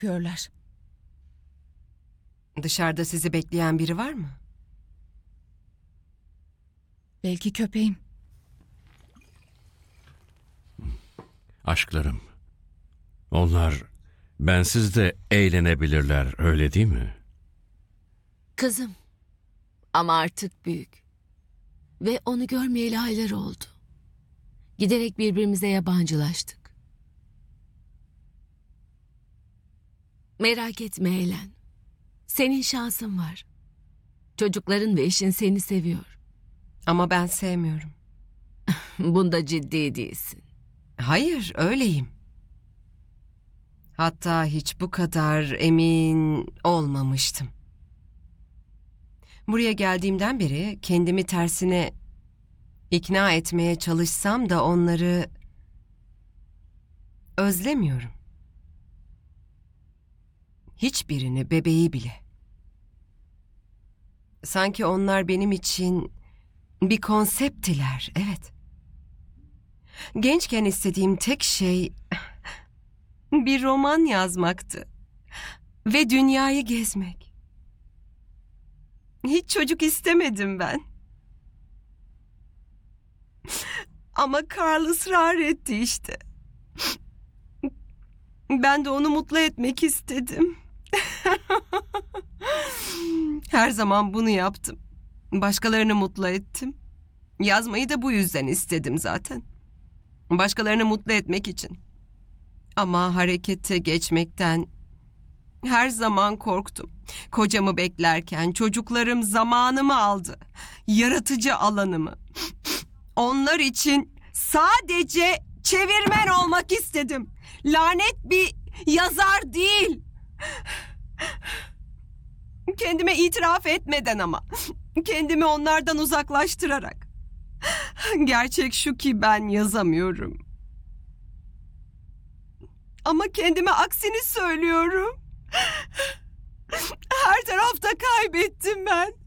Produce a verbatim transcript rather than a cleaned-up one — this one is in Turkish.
yapıyorlar. Dışarıda sizi bekleyen biri var mı? Belki köpeğim. Aşklarım, onlar bensiz de eğlenebilirler, öyle değil mi? Kızım. Ama artık büyük. Ve onu görmeyeli aylar oldu. Giderek birbirimize yabancılaştık. Merak etme Eğlen. Senin şansın var. Çocukların ve eşin seni seviyor. Ama ben sevmiyorum. Bunda ciddi değilsin. Hayır, öyleyim. Hatta hiç bu kadar emin olmamıştım. Buraya geldiğimden beri kendimi tersine ikna etmeye çalışsam da onları özlemiyorum. Hiçbirini, bebeği bile. Sanki onlar benim için bir konsepttiler, evet. Gençken istediğim tek şey bir roman yazmaktı ve dünyayı gezmek. Hiç çocuk istemedim ben. Ama Carl ısrar etti işte. Ben de onu mutlu etmek istedim. Her zaman bunu yaptım. Başkalarını mutlu ettim. Yazmayı da bu yüzden istedim zaten. Başkalarını mutlu etmek için. Ama harekete geçmekten her zaman korktum. Kocamı beklerken çocuklarım zamanımı aldı. Yaratıcı alanımı. Onlar için sadece çevirmen olmak istedim. Lanet bir yazar değil. Kendime itiraf etmeden ama. Kendimi onlardan uzaklaştırarak. Gerçek şu ki ben yazamıyorum. Ama kendime aksini söylüyorum. Her tarafta kaybettim ben.